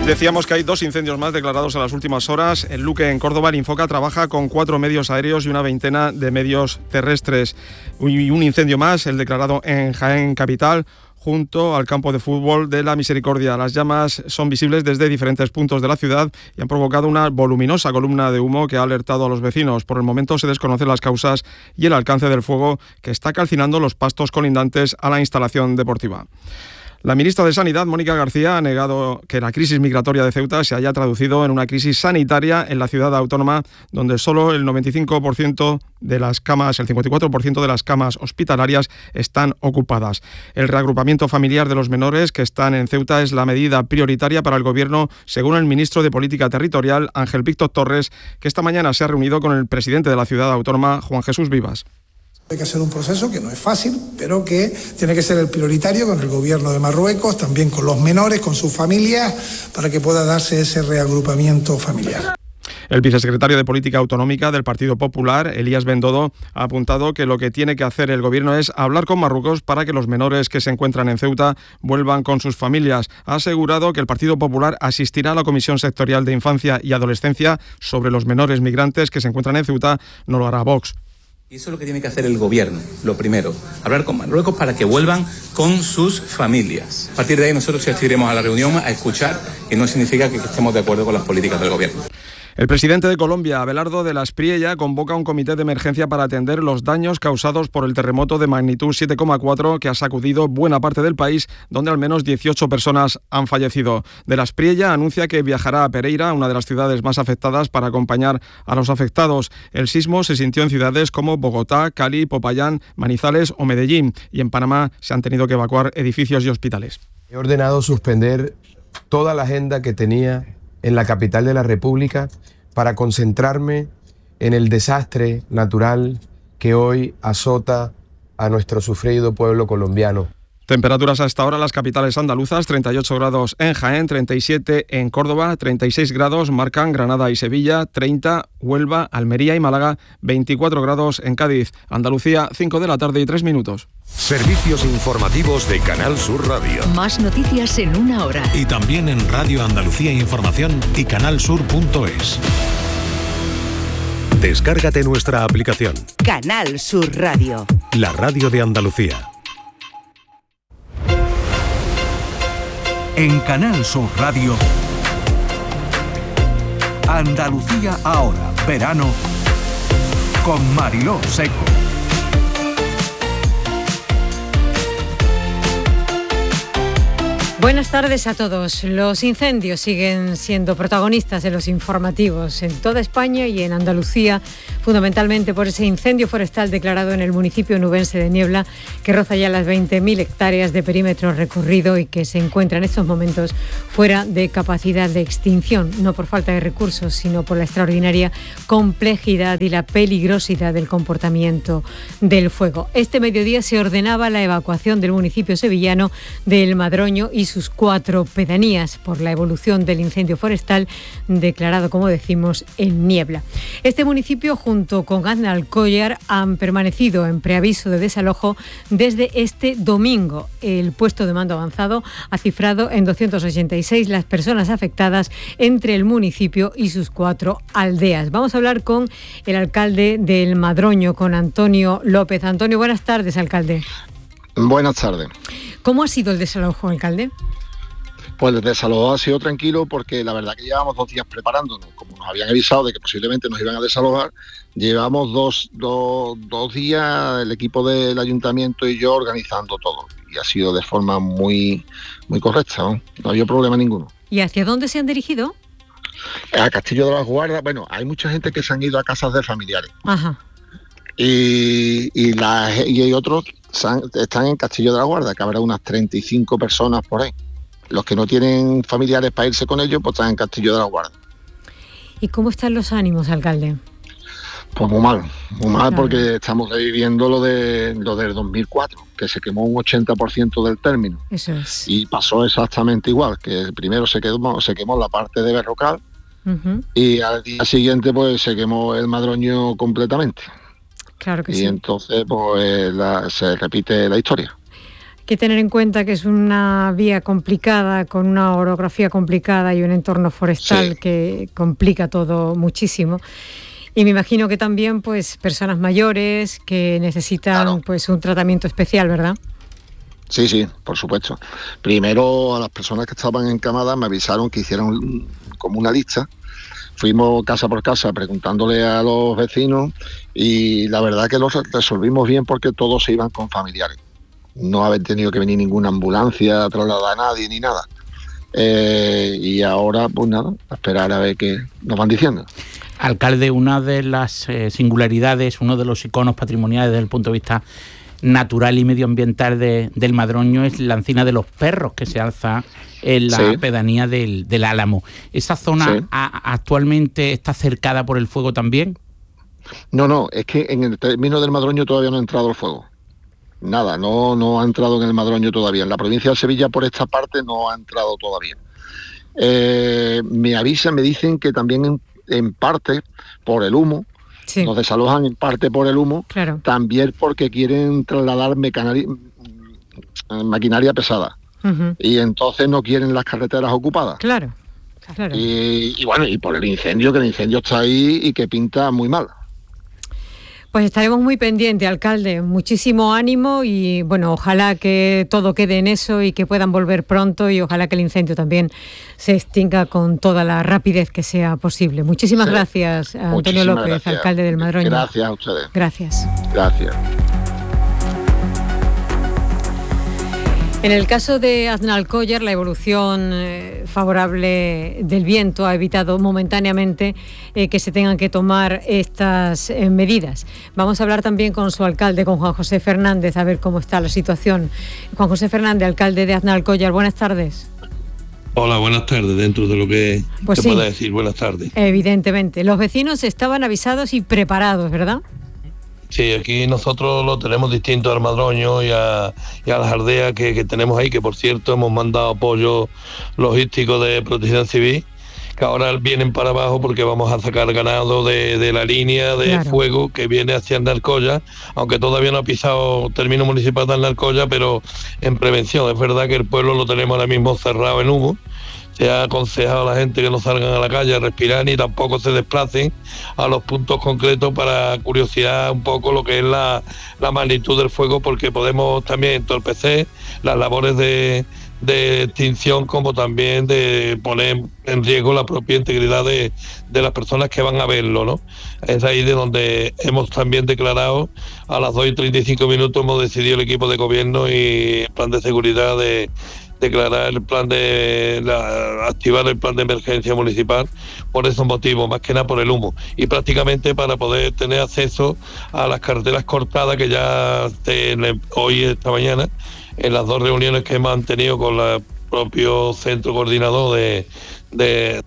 Decíamos que hay 2 incendios más declarados en las últimas horas. En Luque, en Córdoba, el Infoca trabaja con 4 medios aéreos y una veintena de medios terrestres. Y un incendio más, el declarado en Jaén capital, junto al campo de fútbol de la Misericordia. Las llamas son visibles desde diferentes puntos de la ciudad y han provocado una voluminosa columna de humo que ha alertado a los vecinos. Por el momento se desconocen las causas y el alcance del fuego, que está calcinando los pastos colindantes a la instalación deportiva. La ministra de Sanidad, Mónica García, ha negado que la crisis migratoria de Ceuta se haya traducido en una crisis sanitaria en la ciudad autónoma, donde solo el 95% de las camas, el 54% de las camas hospitalarias están ocupadas. El reagrupamiento familiar de los menores que están en Ceuta es la medida prioritaria para el Gobierno, según el ministro de Política Territorial, Ángel Víctor Torres, que esta mañana se ha reunido con el presidente de la ciudad autónoma, Juan Jesús Vivas. Hay que hacer un proceso que no es fácil, pero que tiene que ser el prioritario con el gobierno de Marruecos, también con los menores, con sus familias, para que pueda darse ese reagrupamiento familiar. El vicesecretario de Política Autonómica del Partido Popular, Elías Bendodo, ha apuntado que lo que tiene que hacer el Gobierno es hablar con Marruecos para que los menores que se encuentran en Ceuta vuelvan con sus familias. Ha asegurado que el Partido Popular asistirá a la Comisión Sectorial de Infancia y Adolescencia sobre los menores migrantes que se encuentran en Ceuta. No lo hará Vox. Y eso es lo que tiene que hacer el Gobierno, lo primero, hablar con Marruecos para que vuelvan con sus familias. A partir de ahí nosotros asistiremos a la reunión a escuchar, y no significa que estemos de acuerdo con las políticas del Gobierno. El presidente de Colombia, Abelardo de la Espriella, convoca un comité de emergencia para atender los daños causados por el terremoto de magnitud 7,4 que ha sacudido buena parte del país, donde al menos 18 personas han fallecido. De la Espriella anuncia que viajará a Pereira, una de las ciudades más afectadas, para acompañar a los afectados. El sismo se sintió en ciudades como Bogotá, Cali, Popayán, Manizales o Medellín, y en Panamá se han tenido que evacuar edificios y hospitales. He ordenado suspender toda la agenda que tenía en la capital de la República para concentrarme en el desastre natural que hoy azota a nuestro sufrido pueblo colombiano. Temperaturas a esta hora en las capitales andaluzas: 38 grados en Jaén, 37 en Córdoba, 36 grados marcan Granada y Sevilla, 30 Huelva, Almería y Málaga, 24 grados en Cádiz. Andalucía, 5 de la tarde y 3 minutos. Servicios informativos de Canal Sur Radio. Más noticias en una hora. Y también en Radio Andalucía Información y canalsur.es. Descárgate nuestra aplicación. Canal Sur Radio. La radio de Andalucía. En Canal Sur Radio, Andalucía ahora, verano, con Mariló Seco. Buenas tardes a todos. Los incendios siguen siendo protagonistas de los informativos en toda España y en Andalucía, fundamentalmente por ese incendio forestal declarado en el municipio nubense de Niebla, que roza ya las 20.000 hectáreas de perímetro recorrido y que se encuentra en estos momentos fuera de capacidad de extinción, no por falta de recursos, sino por la extraordinaria complejidad y la peligrosidad del comportamiento del fuego. Este mediodía se ordenaba la evacuación del municipio sevillano de El Madroño y sus 4 pedanías por la evolución del incendio forestal declarado, como decimos, en Niebla. Este municipio, junto con Aznalcóllar, han permanecido en preaviso de desalojo desde este domingo. El puesto de mando avanzado ha cifrado en 286 las personas afectadas entre el municipio y sus 4 aldeas. Vamos a hablar con el alcalde del Madroño, con Antonio López. Antonio, buenas tardes, alcalde. Buenas tardes. ¿Cómo ha sido el desalojo, alcalde? Pues el desalojo ha sido tranquilo porque la verdad que llevamos 2 días preparándonos. Como nos habían avisado de que posiblemente nos iban a desalojar, llevamos dos días el equipo del ayuntamiento y yo organizando todo. Y ha sido de forma muy correcta, ¿no? No ha habido problema ninguno. ¿Y hacia dónde se han dirigido? A Castillo de las Guardas. Bueno, hay mucha gente que se han ido a casas de familiares. Ajá. Y otros están en Castillo de la Guarda, que habrá unas 35 personas por ahí. Los que no tienen familiares para irse con ellos, pues están en Castillo de la Guarda. ¿Y cómo están los ánimos, alcalde? Pues muy mal, porque estamos reviviendo lo del 2004, que se quemó un 80% del término. Eso es. Y pasó exactamente igual, que primero se quemó la parte de Berrocal, y al día siguiente pues se quemó el Madroño completamente. Claro que y sí. Entonces pues se repite la historia. que tener en cuenta que es una vía complicada, con una orografía complicada y un entorno forestal que complica todo muchísimo. Y me imagino que también pues personas mayores que necesitan pues un tratamiento especial, ¿verdad? Sí, por supuesto. Primero a las personas que estaban encamadas me avisaron que hicieran como una lista. Fuimos casa por casa preguntándole a los vecinos y la verdad que lo resolvimos bien porque todos se iban con familiares. No había tenido que venir ninguna ambulancia a trasladar a nadie ni nada. Y ahora, pues nada, a esperar a ver qué nos van diciendo. Alcalde, una de las singularidades, uno de los iconos patrimoniales desde el punto de vista natural y medioambiental del Madroño es la encina de los perros que se alza en la pedanía del Álamo. ¿Esa zona actualmente está cercada por el fuego también? No, es que en el término del Madroño todavía no ha entrado el fuego. Nada, no ha entrado en el Madroño todavía. En la provincia de Sevilla por esta parte no ha entrado todavía. Me dicen que también en parte por el humo, nos desalojan en parte por el humo, también porque quieren trasladar maquinaria pesada. Y entonces no quieren las carreteras ocupadas. Claro. Y bueno, y por el incendio, que el incendio está ahí y que pinta muy mal. Pues estaremos muy pendientes, alcalde. Muchísimo ánimo y bueno, ojalá que todo quede en eso y que puedan volver pronto y ojalá que el incendio también se extinga con toda la rapidez que sea posible. Muchísimas gracias, Antonio López, alcalde del Madroño. Gracias a ustedes. Gracias. En el caso de Aznalcóllar, la evolución favorable del viento ha evitado momentáneamente que se tengan que tomar estas medidas. Vamos a hablar también con su alcalde, con Juan José Fernández, a ver cómo está la situación. Juan José Fernández, alcalde de Aznalcóllar, buenas tardes. Hola, buenas tardes, dentro de lo que pues pueda decir, buenas tardes. Evidentemente, los vecinos estaban avisados y preparados, ¿verdad? Sí, aquí nosotros lo tenemos distinto al Madroño y a las aldeas que tenemos ahí, que por cierto hemos mandado apoyo logístico de Protección Civil, que ahora vienen para abajo porque vamos a sacar ganado de la línea de fuego que viene hacia Aznalcóllar, aunque todavía no ha pisado término municipal de Aznalcóllar, pero en prevención. Es verdad que el pueblo lo tenemos ahora mismo cerrado en humo. Se ha aconsejado a la gente que no salgan a la calle a respirar ni tampoco se desplacen a los puntos concretos para curiosidad un poco lo que es la magnitud del fuego, porque podemos también entorpecer las labores de extinción, como también de poner en riesgo la propia integridad de las personas que van a verlo, ¿no? Es ahí de donde hemos también declarado, a las 2:35 minutos hemos decidido el equipo de gobierno y el plan de seguridad de declarar el plan activar el plan de emergencia municipal por esos motivos, más que nada por el humo, y prácticamente para poder tener acceso a las carreteras cortadas que ya hoy, esta mañana, en las 2 reuniones que hemos tenido con el propio centro coordinador de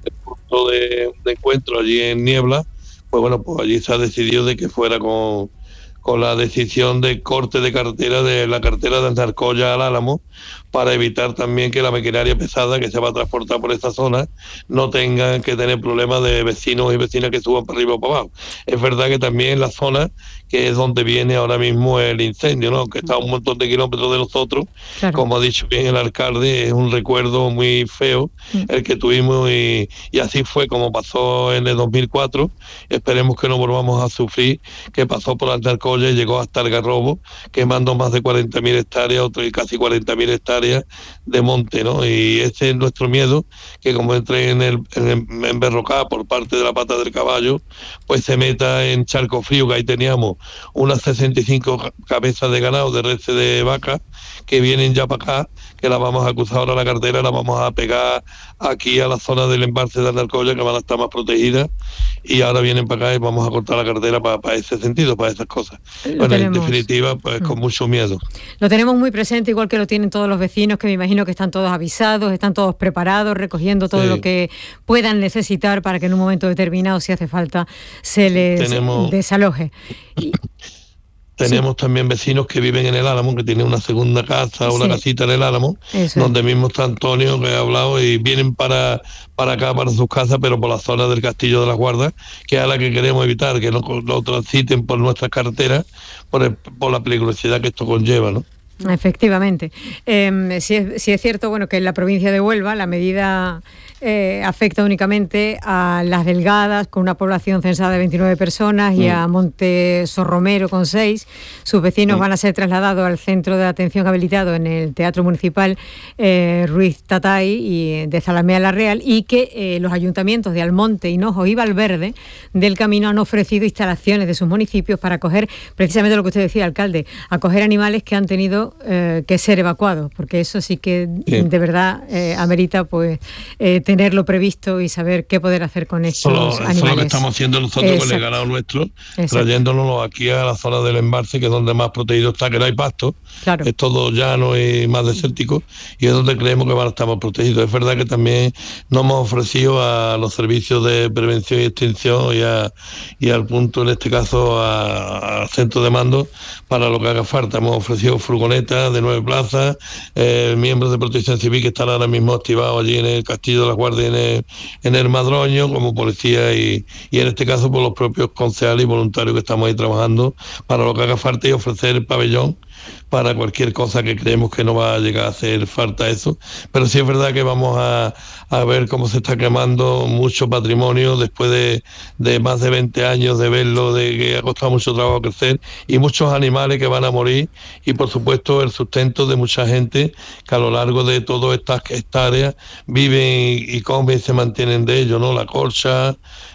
encuentro allí en Niebla, pues bueno, pues allí se ha decidido de que fuera con la decisión de corte de carretera de la carretera de Aznalcóllar al Álamo, para evitar también que la maquinaria pesada que se va a transportar por esta zona no tengan que tener problemas de vecinos y vecinas que suban para arriba o para abajo. Es verdad que también la zona que es donde viene ahora mismo el incendio, ¿no? Que está a un montón de kilómetros de nosotros, como ha dicho bien el alcalde, es un recuerdo muy feo el que tuvimos y así fue como pasó en el 2004. Esperemos que no volvamos a sufrir que pasó por Aznalcóllar y llegó hasta Algarrobo, quemando más de 40.000 hectáreas, casi 40.000 hectáreas de monte, ¿no? Y ese es nuestro miedo, que como entre en Berrocá por parte de la pata del caballo, pues se meta en Charco Frío, que ahí teníamos unas 65 cabezas de ganado, de reses de vaca, que vienen ya para acá, que las vamos a cruzar ahora la carretera, las vamos a pegar aquí a la zona del embalse de Aznalcóllar, que van a estar más protegidas, y ahora vienen para acá y vamos a cortar la carretera para ese sentido, para esas cosas. Bueno, en definitiva, pues con mucho miedo. Lo tenemos muy presente, igual que lo tienen todos los vecinos, que me imagino que están todos avisados, están todos preparados, recogiendo todo lo que puedan necesitar para que en un momento determinado, si hace falta, se les desaloje. Tenemos también vecinos que viven en el Álamo, que tienen una segunda casa o una casita en el Álamo, donde mismo está Antonio, que ha hablado, y vienen para acá, para sus casas, pero por la zona del Castillo de las Guardas, que es a la que queremos evitar, que no transiten por nuestras carreteras, por la peligrosidad que esto conlleva, ¿no? Efectivamente. Sí es cierto, bueno, que en la provincia de Huelva la medida afecta únicamente a Las Delgadas, con una población censada de 29 personas, y a Monte Sorromero, con 6. Sus vecinos van a ser trasladados al centro de atención habilitado en el Teatro Municipal Ruiz Tatay y de Zalamea la Real, y que los ayuntamientos de Almonte, Hinojo y Valverde del Camino han ofrecido instalaciones de sus municipios para acoger, precisamente lo que usted decía, alcalde, acoger animales que han tenido que ser evacuados, porque eso sí que de verdad amerita pues tenerlo previsto y saber qué poder hacer con estos animales. Eso es lo que estamos haciendo nosotros con el ganado nuestro, trayéndonos aquí a la zona del embalse, que es donde más protegido está, que no hay pasto, es todo llano y más desértico, y es donde creemos que van a estar más protegidos. Es verdad que también nos hemos ofrecido a los servicios de prevención y extinción y al punto, en este caso, al centro de mando, para lo que haga falta. Hemos ofrecido furgonetas de 9 plazas, miembros de Protección Civil que están ahora mismo activados allí en el Castillo de la Guardia, en el Madroño, como policía, y en este caso por los propios concejales y voluntarios que estamos ahí trabajando para lo que haga falta, y ofrecer el pabellón para cualquier cosa que creemos que no va a llegar a hacer falta eso. Pero sí es verdad que vamos a ver cómo se está quemando mucho patrimonio después de más de 20 años de verlo, de que ha costado mucho trabajo crecer, y muchos animales que van a morir, y por supuesto el sustento de mucha gente que a lo largo de todas estas hectáreas viven y comen y se mantienen de ello, ¿no? La corcha,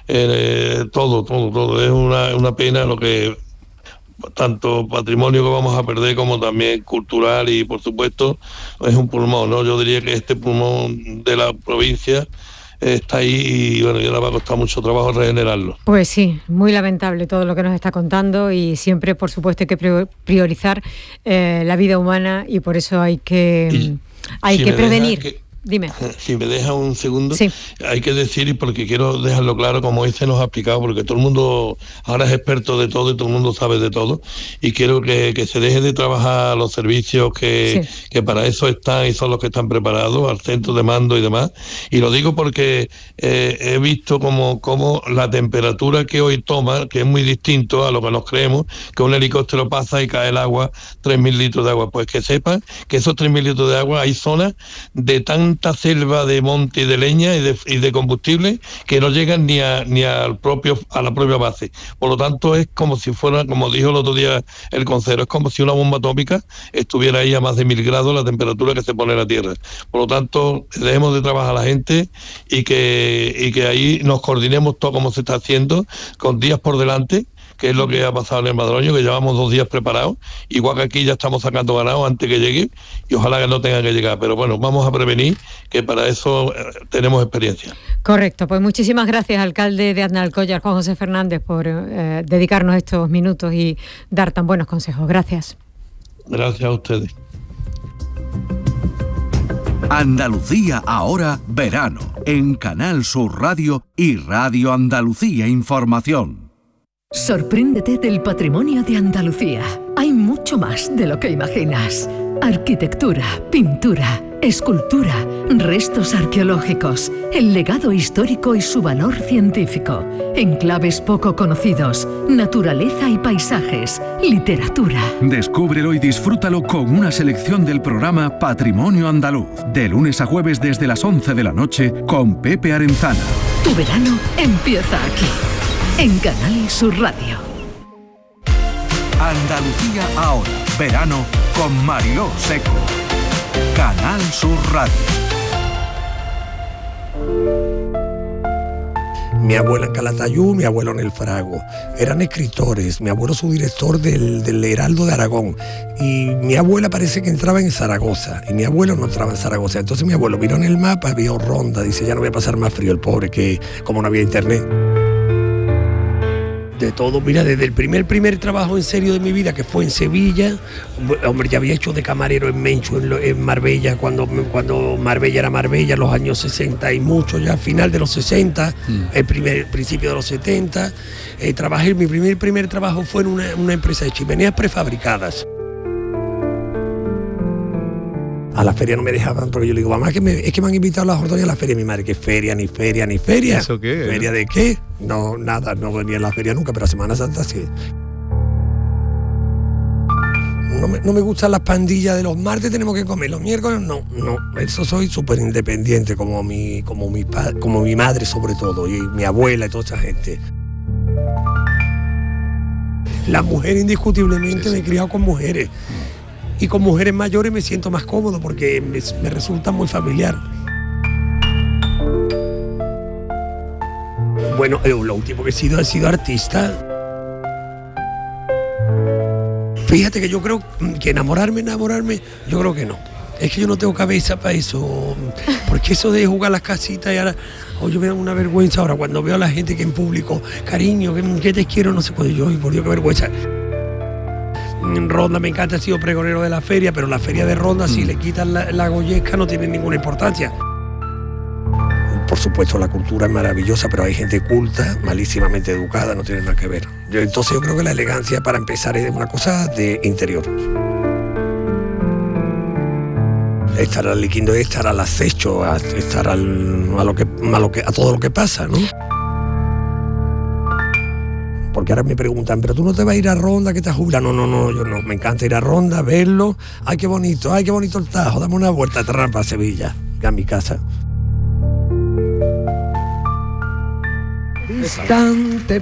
todo. Es una pena lo que tanto patrimonio que vamos a perder como también cultural, y por supuesto es un pulmón, ¿no? Yo diría que este pulmón de la provincia está ahí, y bueno, ya le va a costar mucho trabajo regenerarlo. Pues sí, muy lamentable todo lo que nos está contando, y siempre, por supuesto, hay que priorizar la vida humana, y por eso hay que prevenir. Dime. Si me deja un segundo, hay que decir, porque quiero dejarlo claro, como hoy se nos ha explicado, porque todo el mundo ahora es experto de todo y todo el mundo sabe de todo, y quiero que se deje de trabajar los servicios que para eso están y son los que están preparados, al centro de mando y demás. Y lo digo porque he visto como la temperatura que hoy toma, que es muy distinto a lo que nos creemos, que un helicóptero pasa y cae el agua, 3.000 litros de agua. Pues que sepan que esos 3.000 litros de agua, hay zonas de tanta selva de monte y de leña y de combustible que no llegan ni a la propia base. Por lo tanto, es como si fuera, como dijo el otro día el consejero, es como si una bomba atómica estuviera ahí a más de 1.000 grados la temperatura que se pone en la tierra. Por lo tanto, dejemos de trabajar a la gente y que ahí nos coordinemos todo como se está haciendo, con días por delante, que es lo que ha pasado en el Madroño, que llevamos 2 días preparados, igual que aquí ya estamos sacando ganado antes que llegue, y ojalá que no tenga que llegar, pero bueno, vamos a prevenir, que para eso tenemos experiencia. Correcto, pues muchísimas gracias, alcalde de Aznalcóllar, Juan José Fernández, por dedicarnos estos minutos y dar tan buenos consejos. Gracias. Gracias a ustedes. Andalucía ahora, verano, en Canal Sur Radio y Radio Andalucía Información. Sorpréndete del patrimonio de Andalucía. Hay mucho más de lo que imaginas. Arquitectura, pintura, escultura, restos arqueológicos, el legado histórico y su valor científico, enclaves poco conocidos, naturaleza y paisajes, literatura. Descúbrelo y disfrútalo con una selección del programa Patrimonio Andaluz, de lunes a jueves desde las 11 de la noche con Pepe Arenzana. Tu verano empieza aquí, en Canal Sur Radio. Andalucía ahora, verano con Mariló Seco. Canal Sur Radio. Mi abuela en Calatayud, mi abuelo en El Frago. Eran escritores. Mi abuelo subdirector del Heraldo de Aragón. Y mi abuela parece que entraba en Zaragoza. Y mi abuelo no entraba en Zaragoza. Entonces mi abuelo miró en el mapa, vio Ronda. Dice, ya no voy a pasar más frío, el pobre, que como no había internet. De todo, mira, desde el primer trabajo en serio de mi vida, que fue en Sevilla, hombre, ya había hecho de camarero en Menchu, en Marbella, cuando Marbella era Marbella, los años 60 y mucho, ya final de los 60, el principio de los 70, trabajé, mi primer trabajo fue en una empresa de chimeneas prefabricadas. A la feria no me dejaban, porque yo le digo, mamá, es que me han invitado a las ordoñas a la feria. Mi madre, ¿qué feria? Ni feria, ni feria. ¿Eso qué? ¿Feria de qué? No, nada, no venía a la feria nunca, pero a Semana Santa sí. no me gustan las pandillas de los martes tenemos que comer, los miércoles no, eso soy súper independiente como mi madre sobre todo, y mi abuela y toda esa gente. La mujer indiscutiblemente me he criado con mujeres, y con mujeres mayores me siento más cómodo porque me resulta muy familiar. Bueno, lo último que he sido artista. Fíjate que yo creo que enamorarme, yo creo que no. Es que yo no tengo cabeza para eso. Porque eso de jugar las casitas y ahora, yo me da una vergüenza ahora cuando veo a la gente que en público, cariño, que te quiero, no sé cuándo, yo, por Dios, qué vergüenza. En Ronda me encanta, he sido pregonero de la feria, pero la feria de Ronda, si le quitan la goyesca, no tiene ninguna importancia. Por supuesto, la cultura es maravillosa, pero hay gente culta, malísimamente educada, no tiene nada que ver. Entonces yo creo que la elegancia, para empezar, es una cosa de interior. Estar al liquindo, estar al acecho, estar a todo lo que pasa, ¿no? Porque ahora me preguntan, ¿pero tú no te vas a ir a Ronda que te jubilas? No, yo no. Me encanta ir a Ronda, verlo. Ay, qué bonito el Tajo, dame una vuelta a Trampa, a Sevilla, que a mi casa. Distante